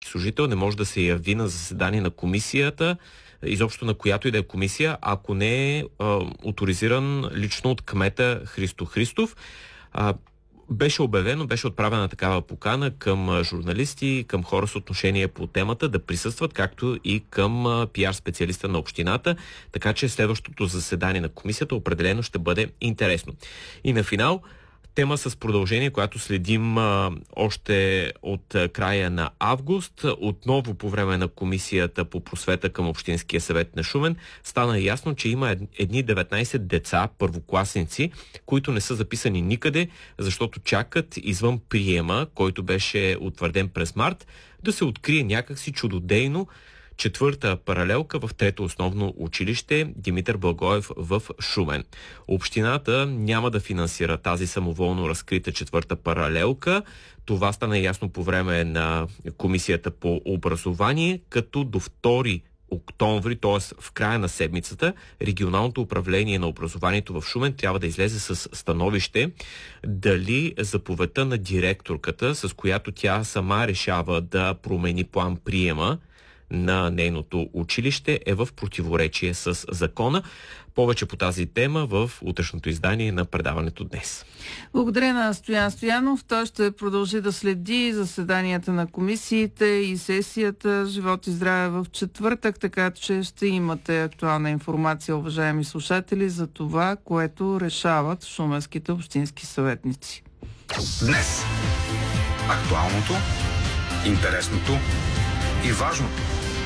служител не може да се яви на заседание на комисията, изобщо на която и да е комисия, ако не е оторизиран лично от кмета Христо Христов. Беше отправена такава покана към журналисти, към хора с отношение по темата да присъстват, както и към пиар специалиста на общината, така че следващото заседание на комисията определено ще бъде интересно. И на финал, тема с продължение, която следим още от края на август. Отново по време на комисията по просвета към Общинския съвет на Шумен стана ясно, че има едни 19 деца, първокласници, които не са записани никъде, защото чакат извън приема, който беше утвърден през март, да се открие някакси чудодейно четвърта паралелка в трето основно училище Димитър Благоев в Шумен. Общината няма да финансира тази самоволно разкрита четвърта паралелка. Това стана ясно по време на комисията по образование, като до 2 октомври, т.е. в края на седмицата, регионалното управление на образованието в Шумен трябва да излезе с становище дали заповедта на директорката, с която тя сама решава да промени план приема на нейното училище, е в противоречие с закона. Повече по тази тема в утрешното издание на предаването днес. Благодаря на Стоян Стоянов. Той ще продължи да следи заседанията на комисиите и сесията Живот и здраве в четвъртък, така че ще имате актуална информация, уважаеми слушатели, за това, което решават шуменските общински съветници. Днес актуалното, интересното и важното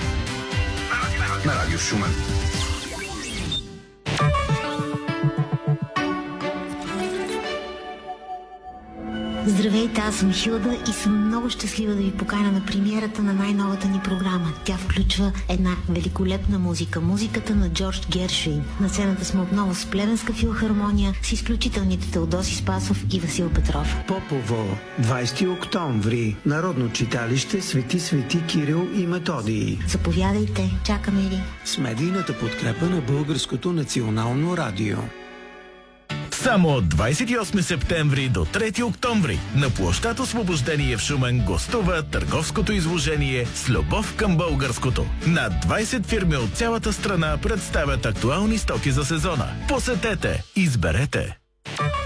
на Радио Шумен. Здравейте, аз съм Хилда и съм много щастлива да ви поканя на премиерата на най-новата ни програма. Тя включва една великолепна музика. Музиката на Джордж Гершвин. На сцената сме отново с Плевенска филхармония, с изключителните Теодоси Спасов и Васил Петров. Попово, 20 октомври, Народно читалище Свети Кирил и Методий. Заповядайте, чакаме ви. С медийната подкрепа на Българското национално радио. Само от 28 септември до 3 октомври на площад Освобождение в Шумен гостува търговското изложение с любов към българското. Над 20 фирми от цялата страна представят актуални стоки за сезона. Посетете, изберете!